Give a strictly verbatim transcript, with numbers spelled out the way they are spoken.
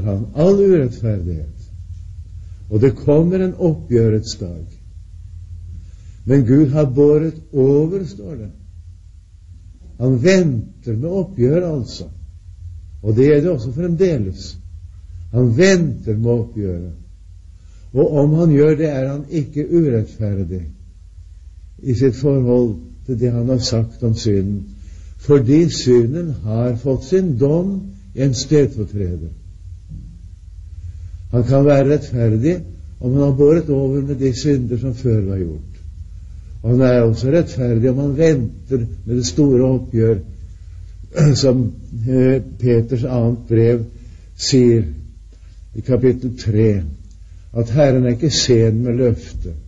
han all urettferdighet. Og det kommer en oppgjørets dag. Men Gud har båret over, står det. Han venter med oppgjør, altså. Og det er det også fremdeles. Han venter med oppgjøret. Og om han gjør det, er han ikke urettferdig i sitt forhold til det han har sagt om synden. Fordi synden har fått sin dom i en stedfortreder. Han kan være rettferdig om han har båret over med de synder som før var gjort. Og han er også rettferdig om han venter med det store oppgjør, som Peters annet brev sier i kapittel tre, at Herren er ikke sen med løftet,